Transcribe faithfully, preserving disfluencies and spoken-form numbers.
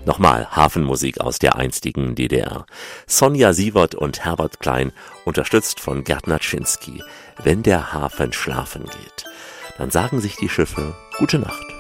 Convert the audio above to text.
Nochmal Hafenmusik aus der einstigen D D R. Sonja Sievert und Herbert Klein, unterstützt von Gerd Natschinski. Wenn der Hafen schlafen geht, dann sagen sich die Schiffe Gute Nacht.